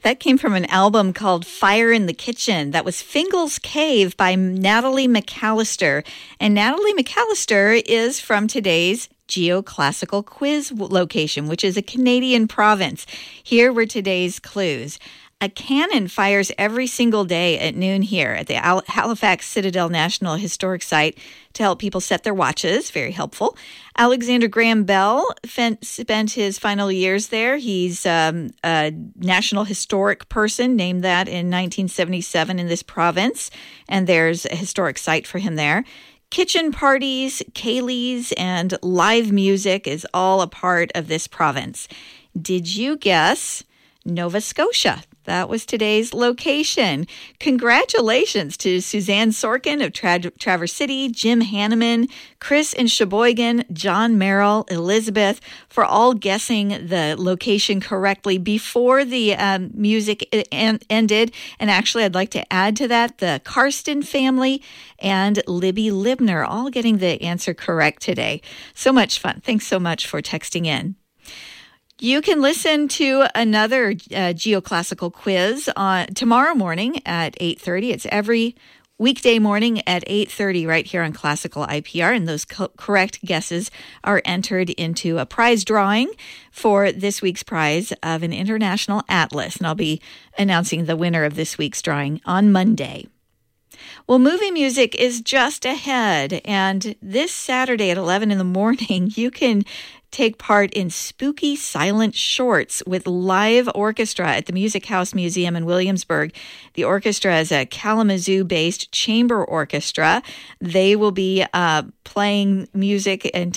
That came from an album called Fire in the Kitchen. That was Fingal's Cave by Natalie McAllister. And Natalie McAllister is from today's geoclassical quiz location, which is a Canadian province. Here were today's clues. A cannon fires every single day at noon here at the Halifax Citadel National Historic Site to help people set their watches. Very helpful. Alexander Graham Bell spent his final years there. He's a National Historic Person, named that in 1977 in this province, and there's a historic site for him there. Kitchen parties, ceilidhs, and live music is all a part of this province. Did you guess Nova Scotia? That was today's location. Congratulations to Suzanne Sorkin of Traverse City, Jim Hanneman, Chris in Sheboygan, John Merrill, Elizabeth, for all guessing the location correctly before the music ended. And actually, I'd like to add to that the Karsten family and Libby Libner all getting the answer correct today. So much fun. Thanks so much for texting in. You can listen to another geoclassical quiz tomorrow morning at 8:30. It's every weekday morning at 8:30 right here on Classical IPR, and those correct guesses are entered into a prize drawing for this week's prize of an international atlas, and I'll be announcing the winner of this week's drawing on Monday. Well, movie music is just ahead, and this Saturday at 11 in the morning, you can take part in Spooky Silent Shorts with live orchestra at the Music House Museum in Williamsburg. The orchestra is a Kalamazoo-based chamber orchestra. They will be playing music and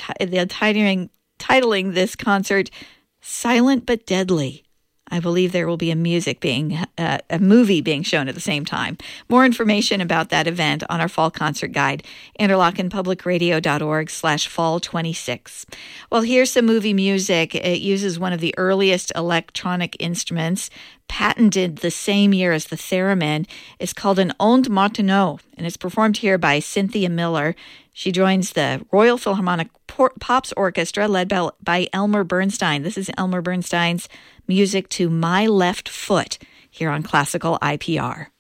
titling this concert Silent but Deadly. I believe there will be a movie being shown at the same time. More information about that event on our fall concert guide, interlochenpublicradio.org/fall26. Well, here's some movie music. It uses one of the earliest electronic instruments, patented the same year as the theremin. It's called an onde martineau, and it's performed here by Cynthia Miller. She joins the Royal Philharmonic Pops Orchestra, led by Elmer Bernstein. This is Elmer Bernstein's music to My Left Foot here on Classical IPR.